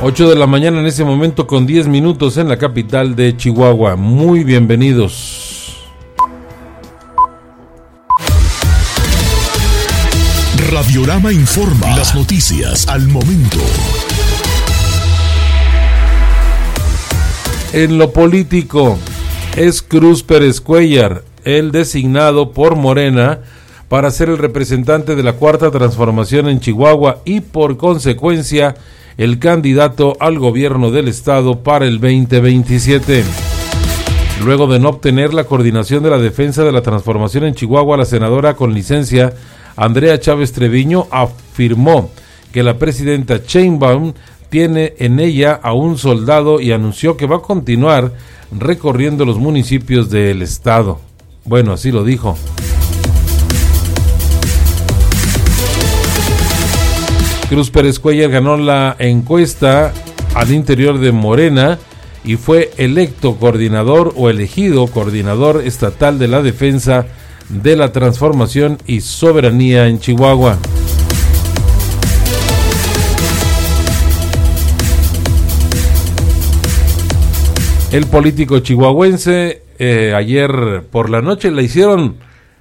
8 de la mañana en ese momento con 10 minutos en la capital de Chihuahua. Muy bienvenidos. Radiorama informa, las noticias al momento. En lo político, es Cruz Pérez Cuéllar el designado por Morena para ser el representante de la Cuarta Transformación en Chihuahua y por consecuencia el candidato al gobierno del estado para el 2027. Luego de no obtener la coordinación de la defensa de la transformación en Chihuahua, la senadora con licencia Andrea Chávez Treviño afirmó que la presidenta Sheinbaum tiene en ella a un soldado y anunció que va a continuar recorriendo los municipios del estado. Bueno, así lo dijo. Cruz Pérez Cuéllar ganó la encuesta al interior de Morena y fue electo coordinador o elegido coordinador estatal de la defensa de la transformación y soberanía en Chihuahua. El político chihuahuense ayer por la noche le hicieron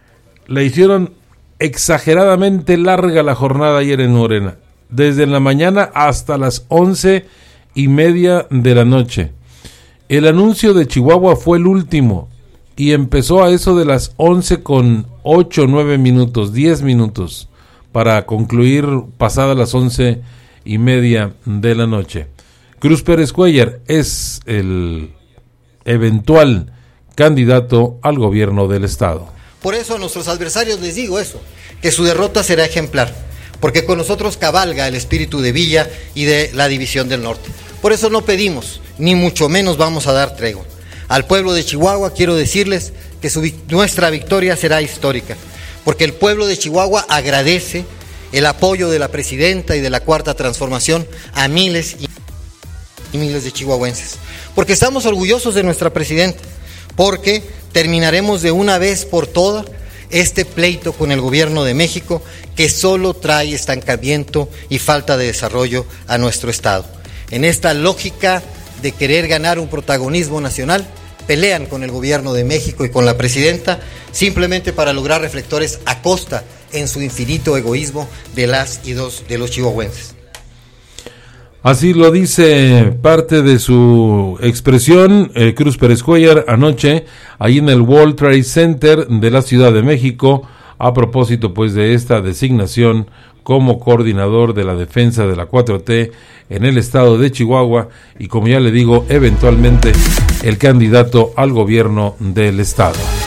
exageradamente larga la jornada ayer en Morena, desde la mañana hasta las 11:30 de la noche. El anuncio de Chihuahua fue el último y empezó a eso de las 11:08, 9 minutos, 10 minutos, para concluir pasadas las 11:30 de la noche. Cruz Pérez Cuéllar es el eventual candidato al gobierno del estado. Por eso a nuestros adversarios les digo eso, que su derrota será ejemplar, porque con nosotros cabalga el espíritu de Villa y de la División del Norte. Por eso no pedimos, ni mucho menos vamos a dar tregua. Al pueblo de Chihuahua quiero decirles que nuestra victoria será histórica, porque el pueblo de Chihuahua agradece el apoyo de la presidenta y de la Cuarta Transformación a miles y miles de chihuahuenses, porque estamos orgullosos de nuestra presidenta, porque terminaremos de una vez por todas este pleito con el gobierno de México que solo trae estancamiento y falta de desarrollo a nuestro estado. En esta lógica de querer ganar un protagonismo nacional, pelean con el gobierno de México y con la presidenta simplemente para lograr reflectores a costa en su infinito egoísmo de las y de los chihuahuenses. Así lo dice parte de su expresión Cruz Pérez Cuéllar anoche ahí en el World Trade Center de la Ciudad de México, a propósito pues de esta designación como coordinador de la defensa de la 4T en el estado de Chihuahua y, como ya le digo, eventualmente el candidato al gobierno del estado.